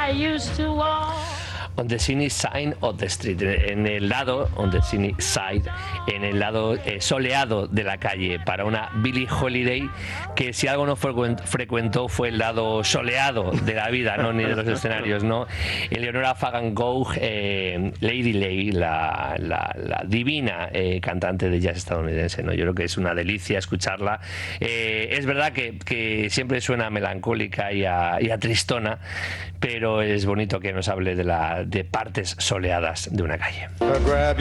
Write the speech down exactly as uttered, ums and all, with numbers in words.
On the sunny side of the street, en el lado, on the sunny side, en el lado eh, soleado de la calle, para una Billie Holiday que si algo no frecuentó fue el lado soleado de la vida, no ni de los escenarios, no. Eleonora Fagan Gogh, eh, Lady Lay, la, la, la divina eh, cantante de jazz estadounidense, no. Yo creo que es una delicia escucharla. Eh, es verdad que, que siempre suena melancólica y a, y a tristona, pero es bonito que nos hable de la de partes soleadas de una calle.